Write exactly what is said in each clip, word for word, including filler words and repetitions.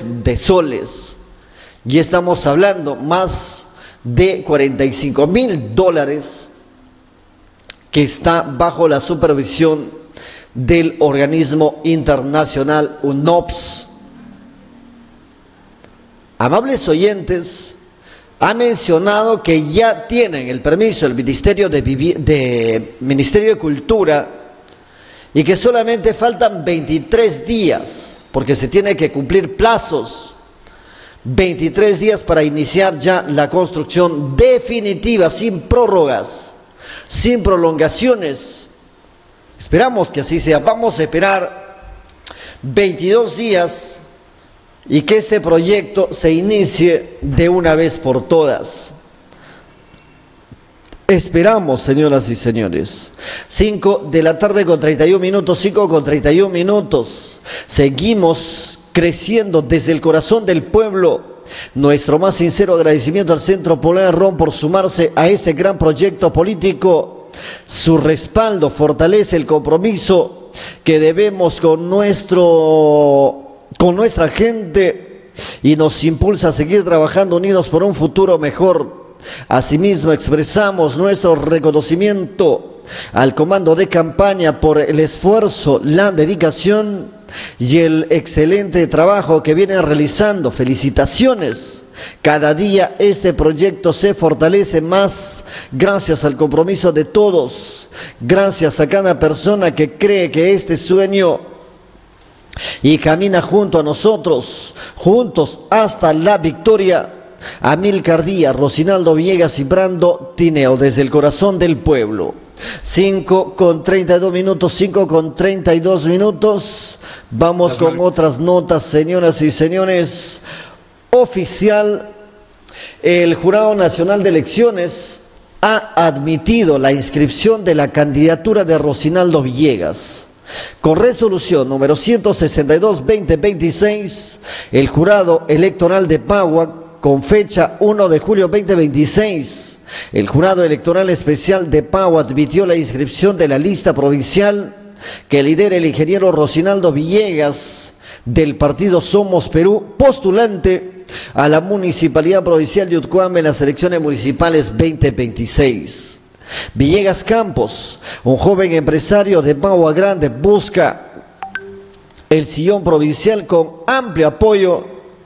de soles. Y estamos hablando más de cuarenta y cinco mil dólares que está bajo la supervisión del organismo internacional U N O P S. Amables oyentes, ha mencionado que ya tienen el permiso del Ministerio de, Vivi- de Ministerio de Cultura y que solamente faltan veintitrés días, porque se tiene que cumplir plazos, veintitrés días para iniciar ya la construcción definitiva, sin prórrogas, sin prolongaciones. Esperamos que así sea. Vamos a esperar veintidós días y que este proyecto se inicie de una vez por todas. Esperamos, señoras y señores. Cinco de la tarde con treinta y un minutos, cinco con treinta y un minutos. Seguimos creciendo desde el corazón del pueblo. Nuestro más sincero agradecimiento al Centro Polar Ron por sumarse a este gran proyecto político. Su respaldo fortalece el compromiso que debemos con nuestro con nuestra gente y nos impulsa a seguir trabajando unidos por un futuro mejor. Asimismo, expresamos nuestro reconocimiento al comando de campaña por el esfuerzo, la dedicación y el excelente trabajo que vienen realizando. Felicitaciones. Cada día este proyecto se fortalece más gracias al compromiso de todos, gracias a cada persona que cree que este sueño y camina junto a nosotros, juntos hasta la victoria. Amílcar Díaz, Rocinaldo Villegas y Brando Tineo, desde el corazón del pueblo. Cinco con treinta y dos minutos, cinco con treinta y dos minutos. Vamos con otras notas, señoras y señores. Oficial, el Jurado Nacional de Elecciones ha admitido la inscripción de la candidatura de Rocinaldo Villegas. Con resolución número ciento sesenta y dos barra veinte veintiséis, el Jurado Electoral de Pagua, con fecha uno de julio veinte veintiséis, el Jurado Electoral Especial de Pagua admitió la inscripción de la lista provincial que lidera el ingeniero Rocinaldo Villegas del partido Somos Perú, postulante a la Municipalidad Provincial de Utcuamba en las elecciones municipales veinte veintiséis. Villegas Campos, un joven empresario de Pagua Grande, busca el sillón provincial con amplio apoyo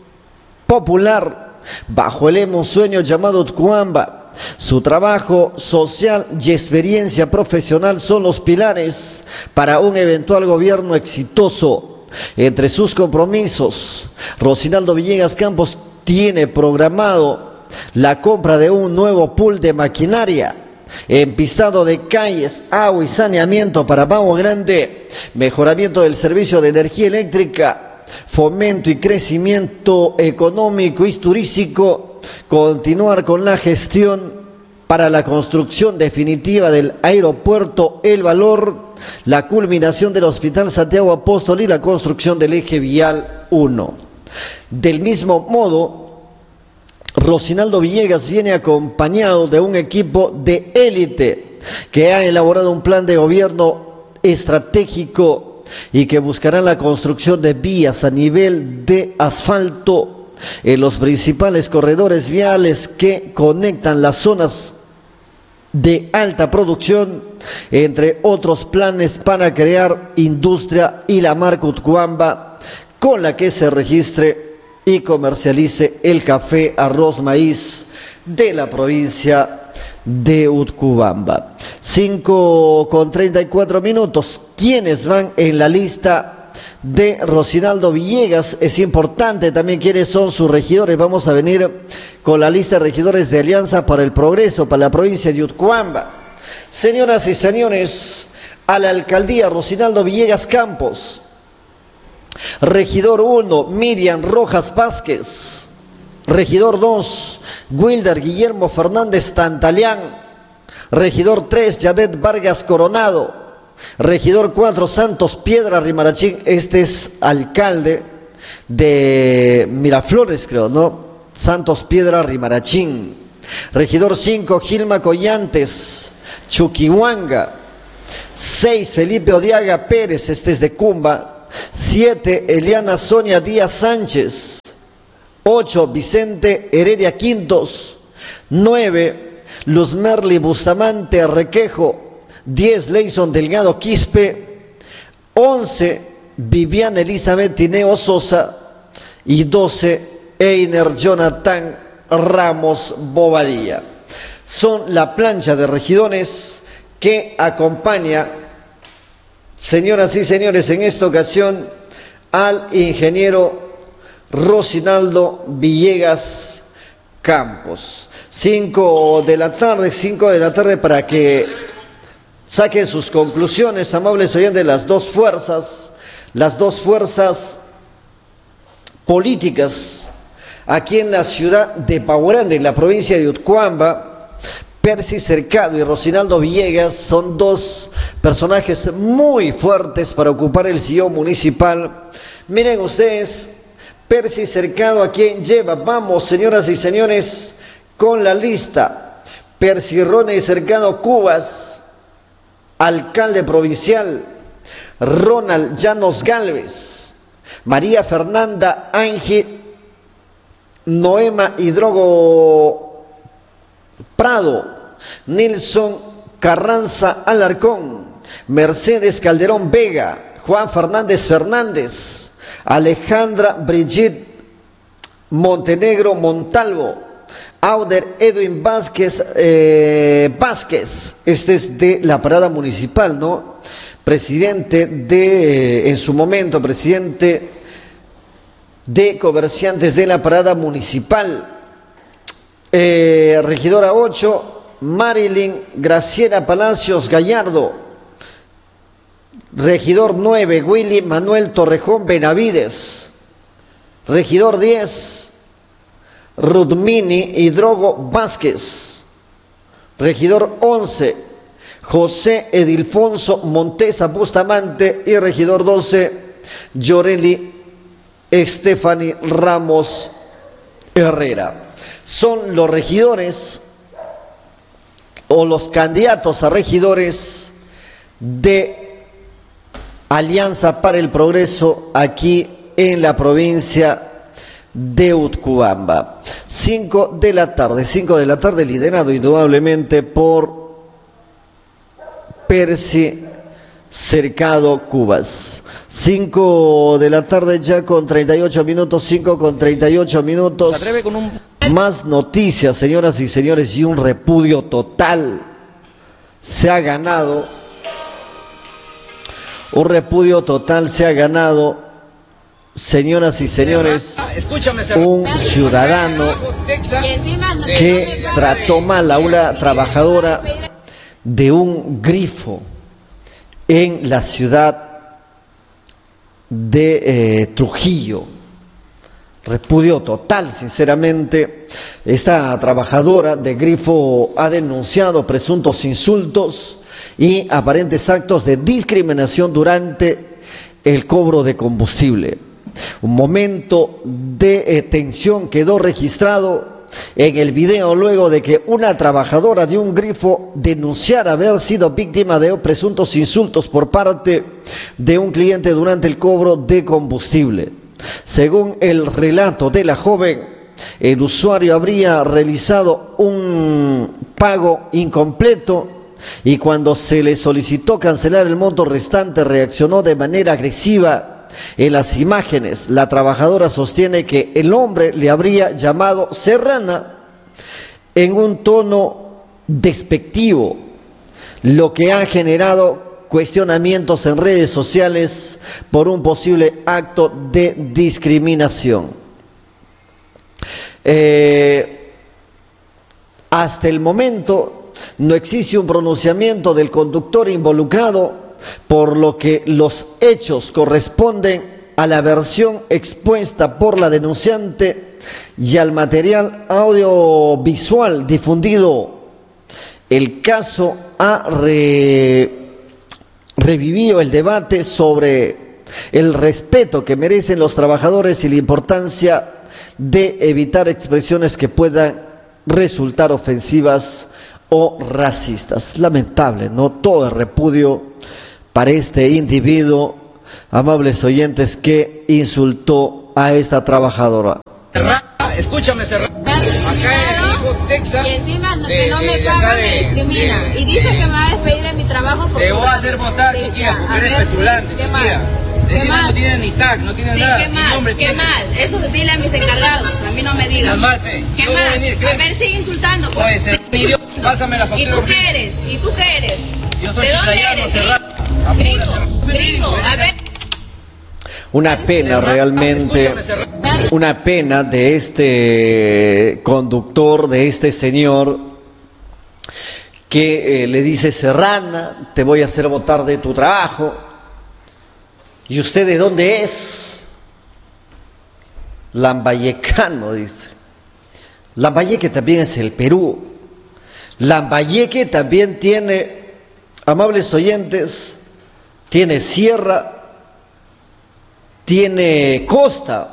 popular bajo el lema Un Sueño llamado Utcuamba. Su trabajo social y experiencia profesional son los pilares para un eventual gobierno exitoso. Entre sus compromisos, Rocinaldo Villegas Campos tiene programado la compra de un nuevo pool de maquinaria, empistado de calles, agua y saneamiento para Pagua Grande, mejoramiento del servicio de energía eléctrica, fomento y crecimiento económico y turístico, continuar con la gestión para la construcción definitiva del aeropuerto El Valor, la culminación del Hospital Santiago Apóstol y la construcción del eje vial uno. Del mismo modo, Rocinaldo Villegas viene acompañado de un equipo de élite que ha elaborado un plan de gobierno estratégico y que buscará la construcción de vías a nivel de asfalto en los principales corredores viales que conectan las zonas de alta producción, entre otros planes para crear industria y la marca Utcuamba con la que se registre y comercialice el café, arroz, maíz de la provincia de Utcubamba. Cinco con treinta y cuatro minutos. ¿Quiénes van en la lista de Rocinaldo Villegas? Es importante también quiénes son sus regidores. Vamos a venir con la lista de regidores de Alianza para el Progreso para la provincia de Utcubamba. Señoras y señores, a la alcaldía Rocinaldo Villegas Campos. Regidor uno, Miriam Rojas Vázquez. Regidor dos, Wilder Guillermo Fernández Tantalián. Regidor tres, Yadet Vargas Coronado. Regidor cuatro, Santos Piedra Rimarachín. Este es alcalde de Miraflores, creo, ¿no? Santos Piedra Rimarachín. Regidor cinco, Gilma Collantes, Chuquihuanga. seis, Felipe Odiaga Pérez, este es de Cumba. siete, Eliana Sonia Díaz Sánchez. ocho. Vicente Heredia Quintos. nueve. Luz Merly Bustamante Requejo. diez. Leison Delgado Quispe. once. Viviana Elizabeth Tineo Sosa. Y doce. Einer Jonathan Ramos Bobadilla. Son la plancha de regidores que acompaña, señoras y señores, en esta ocasión al ingeniero Rosinaldo Villegas Campos. Cinco de la tarde, cinco de la tarde para que saquen sus conclusiones, amables oyentes, las dos fuerzas, las dos fuerzas políticas aquí en la ciudad de Pavo Grande, en la provincia de Utcuamba. Percy Cercado y Rosinaldo Villegas son dos personajes muy fuertes para ocupar el sillón municipal. Miren ustedes, Percy Cercado a quien lleva. Vamos, señoras y señores, con la lista. Percy Ronnie Cercado Cubas, alcalde provincial. Ronald Llanos Galvez. María Fernanda Ángel Noema Hidrogo Prado. Nilson Carranza Alarcón. Mercedes Calderón Vega. Juan Fernández Fernández. Alejandra Brigitte Montenegro Montalvo. Auder Edwin Vázquez eh, Vázquez. Este es de la parada municipal, ¿no? Presidente de, en su momento, presidente de comerciantes de la parada municipal. Eh, regidora ocho, Marilyn Graciela Palacios Gallardo. Regidor nueve, Willy Manuel Torrejón Benavides. Regidor diez, Rudmini Hidrogo Vázquez. Regidor once, José Edilfonso Montesa Bustamante. Y regidor doce, Yoreli Estefani Ramos Herrera. Son los regidores o los candidatos a regidores de Alianza para el Progreso aquí en la provincia de Utcubamba. Cinco de la tarde, cinco de la tarde, liderado indudablemente por Percy Cercado Cubas. Cinco de la tarde ya con treinta y ocho minutos, cinco con treinta y ocho minutos. Se atreve con un... Más noticias, señoras y señores, y un repudio total se ha ganado. Un repudio total se ha ganado, señoras y señores, un ciudadano que trató mal a una trabajadora de un grifo en la ciudad de eh, Trujillo. Repudio total, sinceramente. Esta trabajadora de grifo ha denunciado presuntos insultos y aparentes actos de discriminación durante el cobro de combustible. Un momento de eh, tensión quedó registrado en el video luego de que una trabajadora de un grifo denunciara haber sido víctima de presuntos insultos por parte de un cliente durante el cobro de combustible. Según el relato de la joven, el usuario habría realizado un pago incompleto y cuando se le solicitó cancelar el monto restante reaccionó de manera agresiva. En las imágenes, la trabajadora sostiene que el hombre le habría llamado serrana en un tono despectivo, lo que ha generado cuestionamientos en redes sociales por un posible acto de discriminación. Eh, hasta el momento no existe un pronunciamiento del conductor involucrado, por lo que los hechos corresponden a la versión expuesta por la denunciante y al material audiovisual difundido. El caso ha re, revivido el debate sobre el respeto que merecen los trabajadores y la importancia de evitar expresiones que puedan resultar ofensivas o racistas. Lamentable, ¿no? Todo el repudio para este individuo, amables oyentes, que insultó a esta trabajadora. Mira, escúchame, Serrano. Acá en el hijo Texas. Y encima no, de, que no de, me de paga, de, me discrimina. De, y dice de, que me va a despedir de mi trabajo. Por te voy a hacer votar, sí, chiquilla, porque eres petulante, ¿qué chiquilla. ¿Qué Encima no tiene ni tag, no tiene sí, nada. ¿qué mal? ¿Qué tiene? mal? Eso dile a mis encargados, a mí no me digas. Mal, fe. ¿Qué no mal? Venir, a ver, sigue insultando. Pues. Oye, ser idiota, pásame la factura. ¿Y tú qué eres? ¿Y tú qué eres? Yo soy ¿De dónde eres? Gringo, gringo, a ver. Una pena realmente, una pena de este conductor, de este señor que eh, le dice: Serrana, te voy a hacer votar de tu trabajo. ¿Y usted de dónde es? Lambayecano, dice. Lambayeque también es el Perú. Lambayeque también tiene, amables oyentes, tiene sierra, tiene costa.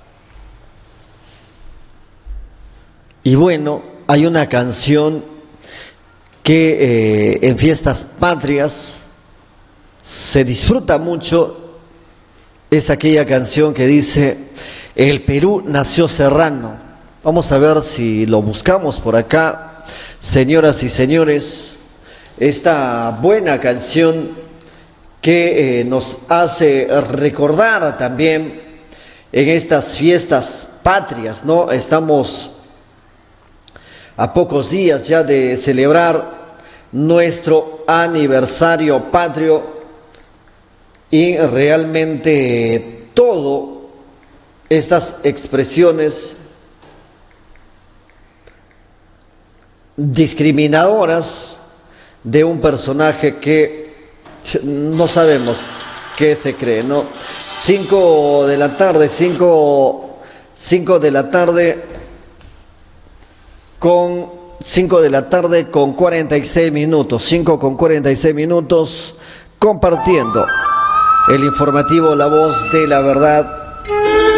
Y bueno, hay una canción que eh, en fiestas patrias se disfruta mucho. Es aquella canción que dice: el Perú nació serrano. Vamos a ver si lo buscamos por acá, señoras y señores. Esta buena canción que eh, nos hace recordar también en estas fiestas patrias, ¿no? Estamos a pocos días ya de celebrar nuestro aniversario patrio y realmente todo estas expresiones discriminadoras de un personaje que no sabemos qué se cree, ¿no? Cinco de la tarde, cinco, cinco de la tarde con cinco de la tarde con cuarenta y seis minutos, cinco con cuarenta y seis minutos, compartiendo el informativo La Voz de la Verdad